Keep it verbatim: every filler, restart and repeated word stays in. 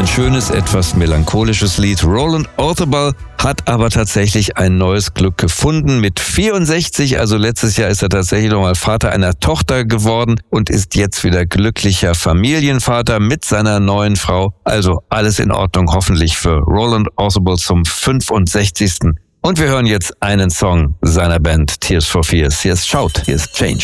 Ein schönes, etwas melancholisches Lied. Roland Orzabal hat aber tatsächlich ein neues Glück gefunden. Mit vierundsechzig, also letztes Jahr, ist er tatsächlich nochmal Vater einer Tochter geworden und ist jetzt wieder glücklicher Familienvater mit seiner neuen Frau. Also alles in Ordnung, hoffentlich für Roland Orzabal zum fünfundsechzigsten Und wir hören jetzt einen Song seiner Band Tears for Fears. Hier ist Shout, hier ist Change.